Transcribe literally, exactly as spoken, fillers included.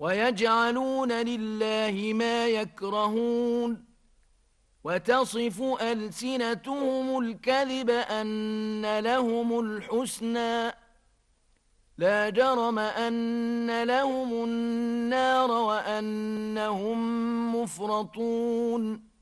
ويجعلون لله ما يكرهون وتصف ألسنتهم الكذب أن لهم الحسنى لا جرم أن لهم النار وأنهم مفرطون